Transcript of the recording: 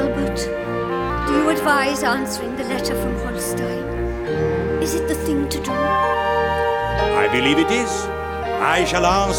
Albert, do you advise answering the letter from Holstein? Is it the thing to do? I believe it is. I shall answer